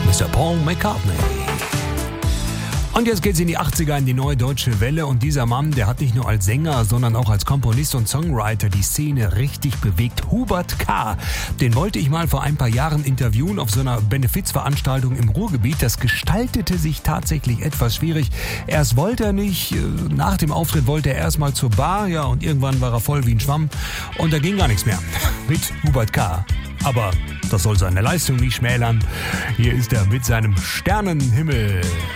Mr. Paul McCartney. Und jetzt geht's in die 80er, in die Neue Deutsche Welle. Und dieser Mann, der hat nicht nur als Sänger, sondern auch als Komponist und Songwriter die Szene richtig bewegt. Hubert K. Den wollte ich mal vor ein paar Jahren interviewen auf so einer Benefizveranstaltung im Ruhrgebiet. Das gestaltete sich tatsächlich etwas schwierig. Erst wollte er nicht, nach dem Auftritt wollte er erst mal zur Bar, ja, und irgendwann war er voll wie ein Schwamm. Und da ging gar nichts mehr mit Hubert K. Aber das soll seine Leistung nicht schmälern. Hier ist er mit seinem Sternenhimmel.